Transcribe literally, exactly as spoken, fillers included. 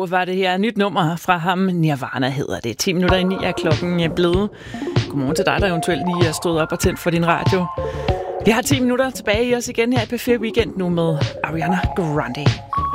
var det her nyt nummer fra ham. Nirvana hedder det. ti minutter i ni er klokken blevet. Godmorgen til dig, der eventuelt lige er stået op og tændt for din radio. Vi har ti minutter tilbage i os igen her i P fire Weekend nu med Ariana Grande.